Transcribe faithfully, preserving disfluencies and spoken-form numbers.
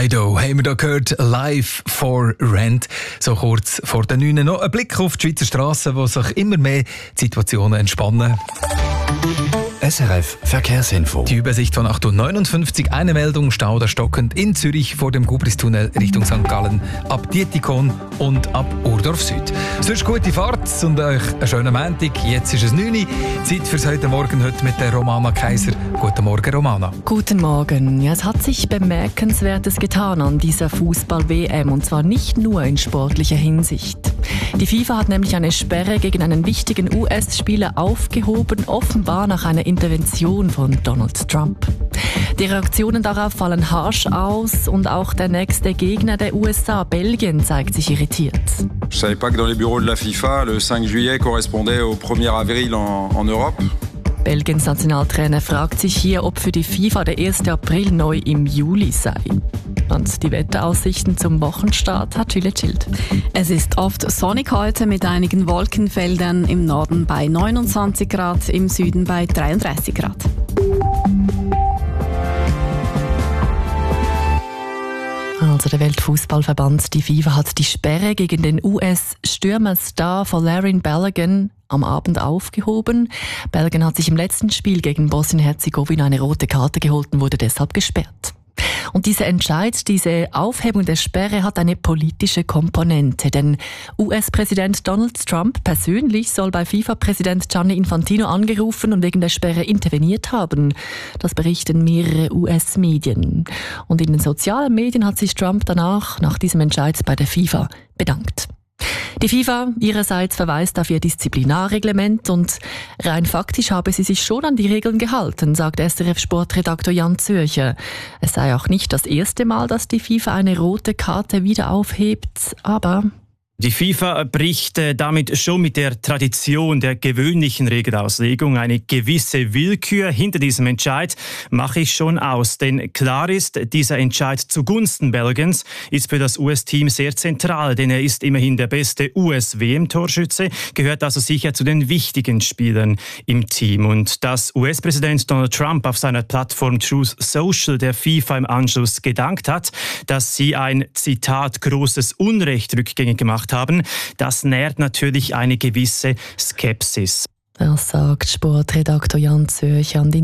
Dido haben wir da gehört, Live for Rent. So kurz vor der neun noch ein Blick auf die Schweizer Strassen, wo sich immer mehr die Situationen entspannen. S R F Verkehrsinfo. Die Übersicht von acht Uhr neunundfünfzig. Eine Meldung, Stau oder stockend in Zürich vor dem Gubristunnel Richtung Sankt Gallen ab Dietikon und ab Urdorf Süd. Sonst gute Fahrt und euch einen schönen Montag. Jetzt ist es neun Uhr. Zeit fürs heute Morgen heute mit der Romana Kaiser. Guten Morgen, Romana. Guten Morgen. Ja, es hat sich Bemerkenswertes getan an dieser Fußball-W M und zwar nicht nur in sportlicher Hinsicht. Die FIFA hat nämlich eine Sperre gegen einen wichtigen U S-Spieler aufgehoben, offenbar nach einer Intervention von Donald Trump. Die Reaktionen darauf fallen harsch aus und auch der nächste Gegner der U S A, Belgien, zeigt sich irritiert. Je savais pas que dans les bureaux de la FIFA, le cinq juillet correspondait au premier avril en, en Europe. Belgiens Nationaltrainer fragt sich hier, ob für die FIFA der erste April neu im Juli sei. Und die Wetteraussichten zum Wochenstart hat Julia Schild. Es ist oft sonnig heute mit einigen Wolkenfeldern, im Norden bei neunundzwanzig Grad, im Süden bei dreiunddreißig Grad. Also der Weltfußballverband, die FIFA, hat die Sperre gegen den U S-Stürmerstar Folarin Balogun am Abend aufgehoben. Balogun hat sich im letzten Spiel gegen Bosnien-Herzegowina eine rote Karte geholt und wurde deshalb gesperrt. Und dieser Entscheid, diese Aufhebung der Sperre hat eine politische Komponente, denn U S-Präsident Donald Trump persönlich soll bei FIFA-Präsident Gianni Infantino angerufen und wegen der Sperre interveniert haben. Das berichten mehrere U S-Medien. Und in den sozialen Medien hat sich Trump danach, nach diesem Entscheid bei der FIFA, bedankt. Die FIFA ihrerseits verweist auf ihr Disziplinarreglement und rein faktisch habe sie sich schon an die Regeln gehalten, sagt S R F-Sportredaktor Jan Zürcher. Es sei auch nicht das erste Mal, dass die FIFA eine rote Karte wieder aufhebt, aber... Die FIFA bricht äh, damit schon mit der Tradition der gewöhnlichen Regelauslegung. Eine gewisse Willkür hinter diesem Entscheid mache ich schon aus. Denn klar ist, dieser Entscheid zugunsten Belgiens ist für das U S-Team sehr zentral. Denn er ist immerhin der beste U S-W M-Torschütze, gehört also sicher zu den wichtigen Spielern im Team. Und dass U S-Präsident Donald Trump auf seiner Plattform Truth Social der FIFA im Anschluss gedankt hat, dass sie ein, Zitat, großes Unrecht rückgängig gemacht haben, das nährt natürlich eine gewisse Skepsis. Das sagt Sportredaktor Jan Zürcher.